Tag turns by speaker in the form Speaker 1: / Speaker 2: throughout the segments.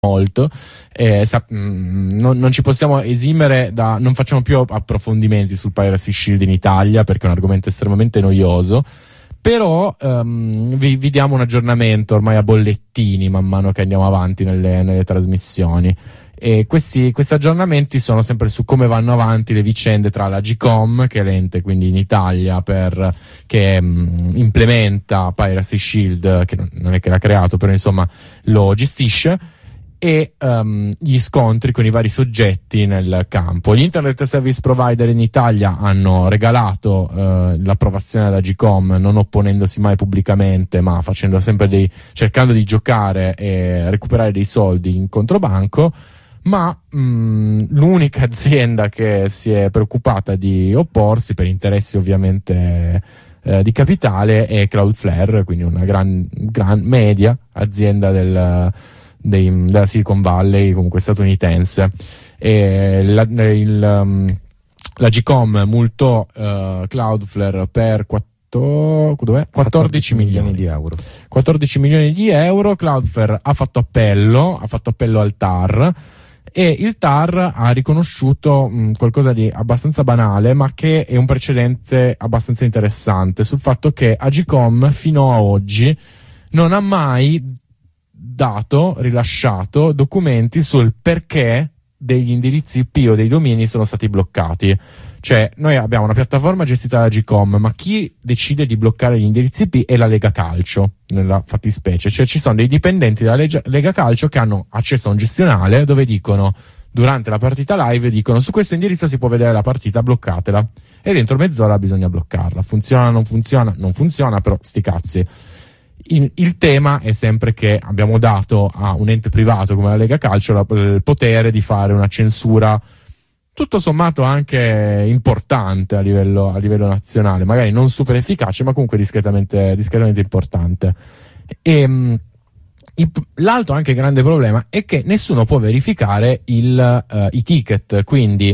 Speaker 1: molto, non ci possiamo esimere non facciamo più approfondimenti sul Piracy Shield in Italia perché è un argomento estremamente noioso, però vi diamo un aggiornamento ormai a bollettini man mano che andiamo avanti nelle trasmissioni, e questi aggiornamenti sono sempre su come vanno avanti le vicende tra la GCOM, che è l'ente quindi in Italia che implementa Piracy Shield, che non è che l'ha creato, però insomma lo gestisce, e gli scontri con i vari soggetti nel campo. Gli Internet Service Provider in Italia hanno regalato l'approvazione della GCOM, non opponendosi mai pubblicamente, ma facendo sempre cercando di giocare e recuperare dei soldi in controbanco. Ma l'unica azienda che si è preoccupata di opporsi, per interessi ovviamente di capitale, è Cloudflare, quindi una gran media azienda della Silicon Valley, comunque statunitense. E la GCOM multò Cloudflare per 14 milioni
Speaker 2: di euro.
Speaker 1: 14 milioni di euro. Cloudflare ha fatto appello al TAR, e il TAR ha riconosciuto qualcosa di abbastanza banale, ma che è un precedente abbastanza interessante, sul fatto che Agcom fino a oggi non ha mai rilasciato documenti sul perché degli indirizzi IP o dei domini sono stati bloccati. Cioè, noi abbiamo una piattaforma gestita da Agcom, ma chi decide di bloccare gli indirizzi IP è la Lega Calcio, nella fattispecie. Cioè, ci sono dei dipendenti della Lega Calcio che hanno accesso a un gestionale dove dicono, durante la partita live, su questo indirizzo si può vedere la partita, bloccatela. E dentro mezz'ora bisogna bloccarla. Funziona, non funziona? Non funziona, però sti cazzi. Il tema è sempre che abbiamo dato a un ente privato come la Lega Calcio il potere di fare una censura tutto sommato anche importante a livello nazionale, magari non super efficace, ma comunque discretamente importante. E l'altro anche grande problema è che nessuno può verificare i ticket, quindi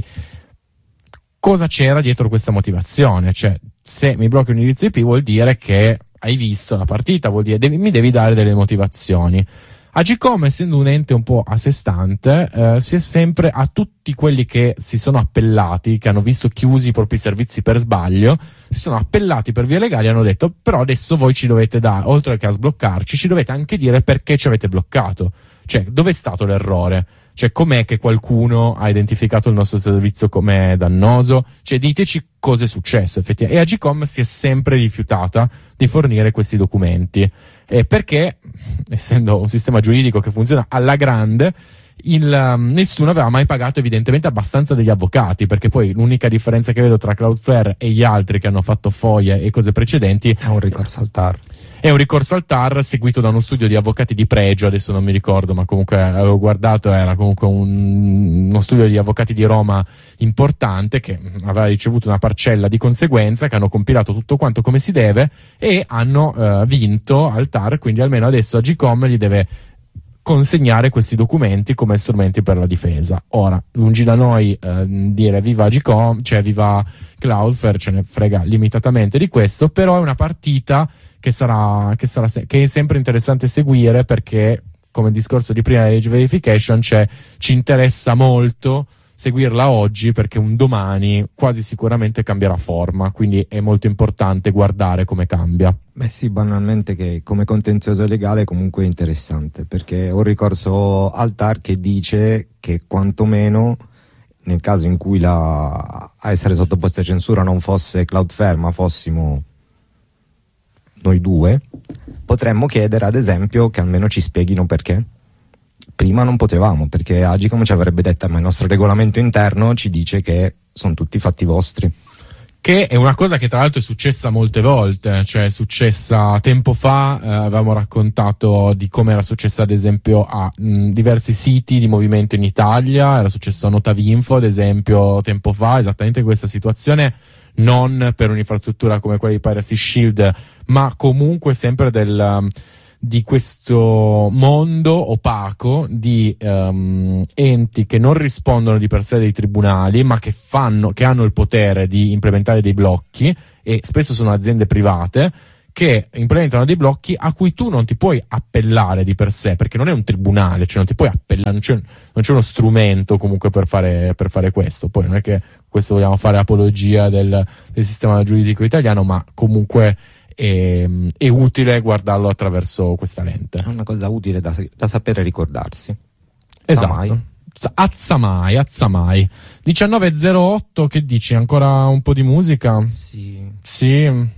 Speaker 1: cosa c'era dietro questa motivazione. Cioè, se mi blocchi un indirizzo IP vuol dire che hai visto la partita, vuol dire mi devi dare delle motivazioni. Agcom, essendo un ente un po' a sé stante, si è sempre a tutti quelli che si sono appellati, che hanno visto chiusi i propri servizi per sbaglio, si sono appellati per via legali e hanno detto: però adesso voi ci dovete dare, oltre che a sbloccarci, ci dovete anche dire perché ci avete bloccato. Cioè, dove è stato l'errore? Cioè, com'è che qualcuno ha identificato il nostro servizio come dannoso? Cioè, diteci cosa è successo effettivamente. E Agcom si è sempre rifiutata di fornire questi documenti. Perché, essendo un sistema giuridico che funziona alla grande, nessuno aveva mai pagato evidentemente abbastanza degli avvocati, perché poi l'unica differenza che vedo tra Cloudflare e gli altri che hanno fatto foglie e cose precedenti
Speaker 2: è un ricorso al TAR.
Speaker 1: È un ricorso al TAR seguito da uno studio di avvocati di pregio, adesso non mi ricordo, ma comunque avevo guardato, era comunque uno studio di avvocati di Roma importante, che aveva ricevuto una parcella di conseguenza, che hanno compilato tutto quanto come si deve e hanno vinto al TAR, quindi almeno adesso Agcom gli deve consegnare questi documenti come strumenti per la difesa. Ora, lungi da noi dire viva Agcom, cioè viva Cloudflare, ce ne frega limitatamente di questo, però è una partita che è sempre interessante seguire, perché, come il discorso di prima dell'age verification, ci interessa molto seguirla oggi, perché un domani quasi sicuramente cambierà forma, quindi è molto importante guardare come cambia.
Speaker 2: Beh sì, banalmente, che come contenzioso legale comunque è interessante, perché è un ricorso al TAR che dice che quantomeno nel caso in cui a essere sottoposti a censura non fosse Cloudflare ma fossimo noi due, potremmo chiedere ad esempio che almeno ci spieghino perché. Prima non potevamo, perché Agcom ci avrebbe detto: ma il nostro regolamento interno ci dice che sono tutti fatti vostri.
Speaker 1: Che è una cosa che tra l'altro è successa molte volte, cioè è successa tempo fa, avevamo raccontato di come era successa ad esempio a diversi siti di movimento in Italia, era successo a Notavinfo ad esempio tempo fa, esattamente questa situazione, non per un'infrastruttura come quella di Piracy Shield, ma comunque sempre di questo mondo opaco di enti che non rispondono di per sé dei tribunali, ma che hanno il potere di implementare dei blocchi, e spesso sono aziende private che implementano dei blocchi a cui tu non ti puoi appellare di per sé, perché non è un tribunale, cioè non ti puoi appellare, non c'è uno strumento comunque per fare questo. Poi non è che questo vogliamo fare apologia del sistema giuridico italiano, ma comunque è utile guardarlo attraverso questa lente.
Speaker 2: È una cosa utile da sapere ricordarsi.
Speaker 1: Esatto. Azzamai. 19.08, che dici? Ancora un po' di musica?
Speaker 2: Sì.
Speaker 1: Sì.